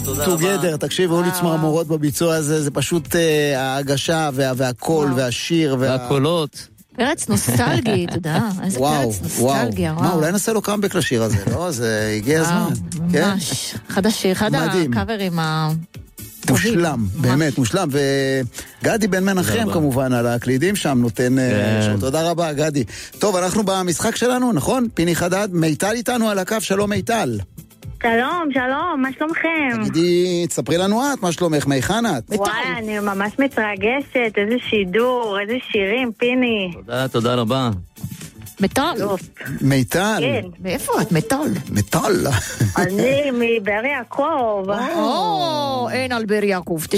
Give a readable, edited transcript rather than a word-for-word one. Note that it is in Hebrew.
together, תקשיב, אולי צמרמורות בביצוע הזה, זה פשוט ההגשה והקול והשיר והקולות. פרץ נוסטלגי, אתה יודע, איזה פרץ נוסטלגי. מה, אולי נעשה לו קאמבק לשיר הזה, לא? זה הגיע הזמן. ממש, אחד הקאברים מושלם, באמת מושלם, וגדי בן מנחם כמובן על הקלידים שם נותן שעות. תודה רבה גדי. טוב, אנחנו במשחק שלנו, נכון? פיני חדד, מיטל איתנו על הקו, שלום מיטל. שלום, שלום, מה שלומכם? תגידי, תספרי לנו את, מה שלומך, מהיכן את? וואי, אני ממש מתרגשת, איזה שידור, איזה שירים, פיני. תודה רבה. מטל. מיטל. כן. מאיפה את? מטל. מטל. אני מבאר יעקב. אין על באר יעקב, תדעי